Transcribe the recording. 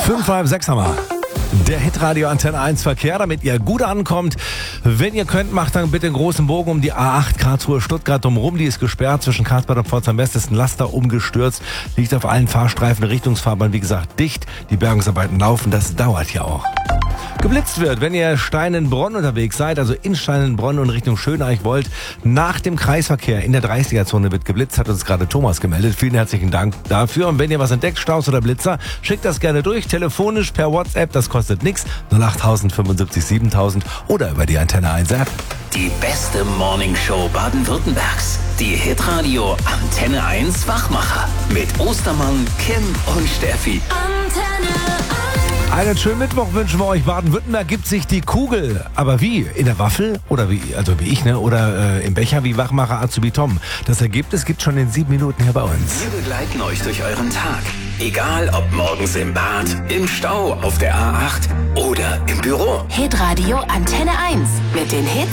5:30 haben wir. Der Hitradio Antenne 1 Verkehr, damit ihr gut ankommt. Wenn ihr könnt, macht dann bitte einen großen Bogen um die A8 Karlsruhe Stuttgart drumherum. Die ist gesperrt zwischen Karlsbad und Pforzheim West. Ist ein Laster umgestürzt. Liegt auf allen Fahrstreifen, Richtungsfahrbahn, wie gesagt, dicht. Die Bergungsarbeiten laufen. Das dauert ja auch. Geblitzt wird, wenn ihr Steinenbronn unterwegs seid, also in Steinenbronn und Richtung Schöneich wollt. Nach dem Kreisverkehr in der 30er-Zone wird geblitzt, hat uns gerade Thomas gemeldet. Vielen herzlichen Dank dafür. Und wenn ihr was entdeckt, Staus oder Blitzer, schickt das gerne durch, telefonisch per WhatsApp, das kostet nichts. 08000 75 7000 oder über die Antenne 1 App. Die beste Morningshow Baden-Württembergs. Die Hitradio Antenne 1 Wachmacher. Mit Ostermann, Kim und Steffi. Einen schönen Mittwoch wünschen wir euch. Baden-Württemberg gibt sich die Kugel. Aber wie? In der Waffel? Oder wie? Also wie ich, ne? Oder im Becher wie Wachmacher Azubi Tom. Das Ergebnis gibt's schon in 7 Minuten hier bei uns. Wir begleiten euch durch euren Tag. Egal ob morgens im Bad, im Stau, auf der A8 oder im Büro. Hitradio Antenne 1 mit den Hits